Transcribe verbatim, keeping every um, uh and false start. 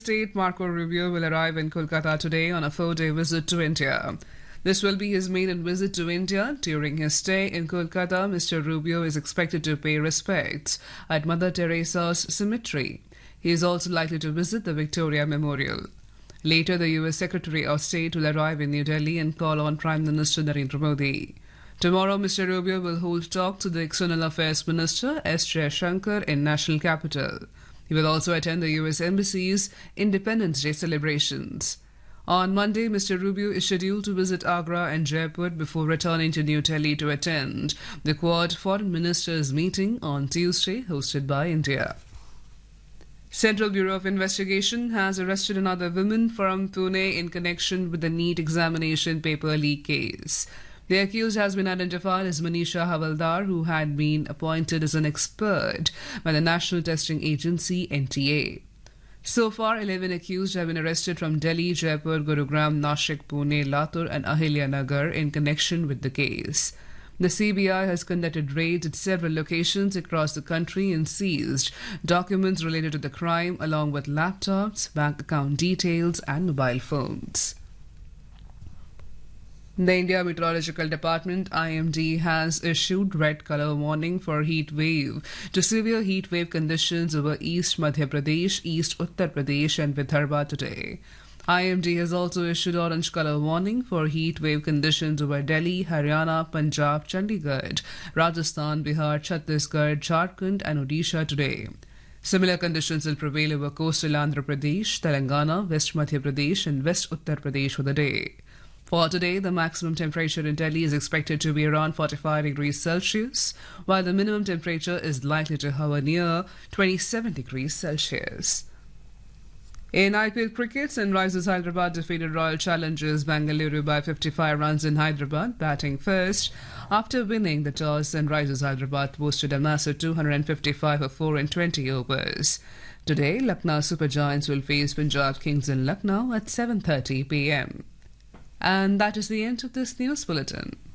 State Marco Rubio will arrive in Kolkata today on a four-day visit to India. This will be his maiden visit to India. During his stay in Kolkata, Mister Rubio is expected to pay respects at Mother Teresa's cemetery. He is also likely to visit the Victoria Memorial. Later, the U S Secretary of State will arrive in New Delhi and call on Prime Minister Narendra Modi. Tomorrow, Mister Rubio will hold talk to the External Affairs Minister S. Jaishankar in National Capital. He will also attend the U S Embassy's Independence Day celebrations. On Monday, Mister Rubio is scheduled to visit Agra and Jaipur before returning to New Delhi to attend the Quad Foreign Ministers meeting on Tuesday, hosted by India. Central Bureau of Investigation has arrested another woman from Pune in connection with the NEET examination paper leak case. The accused has been identified as Manisha Havaldar, who had been appointed as an expert by the National Testing Agency N T A. So far, eleven accused have been arrested from Delhi, Jaipur, Gurugram, Nashik, Pune, Latur and Ahilya in connection with the case. The C B I has conducted raids at several locations across the country and seized documents related to the crime along with laptops, bank account details and mobile phones. The India Meteorological Department I M D has issued red color warning for heat wave to severe heat wave conditions over East Madhya Pradesh, East Uttar Pradesh and Vidarbha today. I M D has also issued orange color warning for heat wave conditions over Delhi, Haryana, Punjab, Chandigarh, Rajasthan, Bihar, Chhattisgarh, Jharkhand and Odisha today. Similar conditions will prevail over coastal Andhra Pradesh, Telangana, West Madhya Pradesh and West Uttar Pradesh for the day. For today, the maximum temperature in Delhi is expected to be around forty-five degrees Celsius, while the minimum temperature is likely to hover near twenty-seven degrees Celsius. In I P L cricket, Sunrisers Hyderabad defeated Royal Challengers Bengaluru by fifty-five runs in Hyderabad, batting first. After winning the toss, Sunrisers Hyderabad posted a massive two hundred fifty-five for four in twenty overs. Today, Lucknow Super Giants will face Punjab Kings in Lucknow at seven thirty p m. And that is the end of this news bulletin.